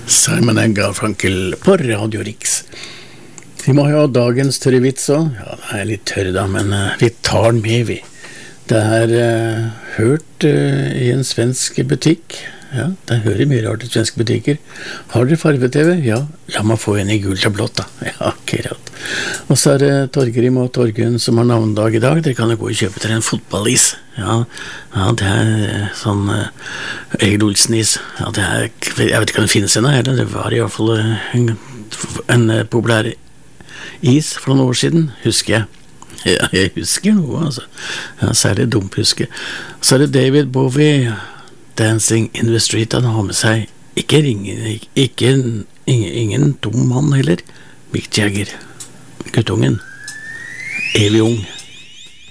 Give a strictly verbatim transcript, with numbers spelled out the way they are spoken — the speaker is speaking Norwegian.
Simon and Garfunkel på Radio Rix. Vi må ha dagens tørre vits også. Ja, det er litt tørre da, men uh, vi tar den med, vi. Det er uh, hørt uh, i en svensk butikk. Ja, det hører mye rart i svenske butikker. Har dere farve-tv? Ja, la meg få en i gult og blått da. Ja, akkurat. Og så er det Torgrim og Torgunn som har navndag i dag. Dere kan jo gå og kjøpe til en fotballis. Ja, ja, det er sånn uh, Egil Olsen-is. Ja, det er, jeg vet ikke om det finnes ennå, eller det var i hvert fall uh, en, en uh, populær is for noen år siden, husker jeg. Ja, jeg husker noe, altså. Ja, særlig dumt husker. Så er det David Bowie, Dancing in the Street. Han har med seg ikke ringen, ikke, ikke ingen, ingen dum mann heller. Mick Jagger, guttungen, evig ung.